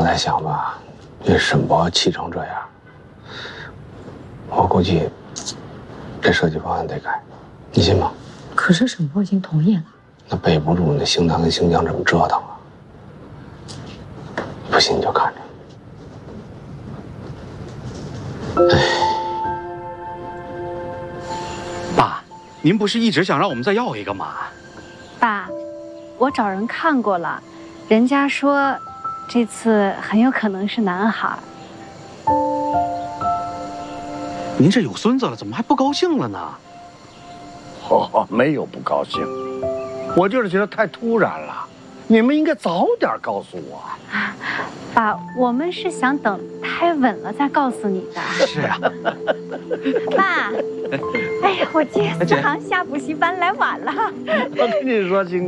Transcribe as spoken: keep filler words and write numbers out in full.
在想吧，这申报气成这样，我估计这设计方案得改，你信吗？ 可是沈波已经同意了。 那背不住那邢台跟邢江这么折腾啊！不信你就看着。哎， 爸，您不是一直想让我们再要一个吗？ 爸，我找人看过了，人家说这次很有可能是男孩。 您这有孙子了，怎么还不高兴了呢？ 哦，没有不高兴，我就是觉得太突然了，你们应该早点告诉我。 爸，我们是想等胎稳了再告诉你的。 是啊。 爸，哎呀，我今天四行下补习班来晚了。 我跟你说，今